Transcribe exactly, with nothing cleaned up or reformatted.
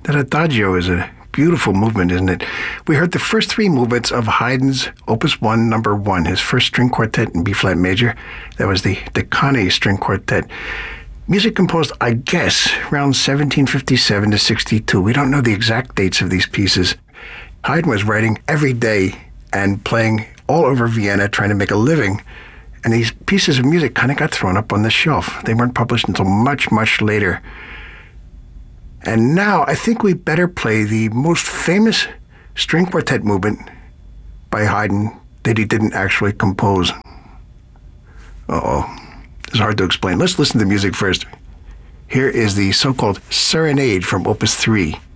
That Adagio is a beautiful movement, isn't it? We heard the first three movements of Haydn's Opus one, number one, his first string quartet in B-flat major. That was the Decane String Quartet. Music composed, I guess, around seventeen fifty-seven to sixty-two. We don't know the exact dates of these pieces. Haydn was writing every day and playing all over Vienna, trying to make a living. And these pieces of music kind of got thrown up on the shelf. They weren't published until much, much later. And now I think we better play the most famous string quartet movement by Haydn that he didn't actually compose. Uh-oh. It's hard to explain. Let's listen to the music first. Here is the so-called Serenade from Opus three.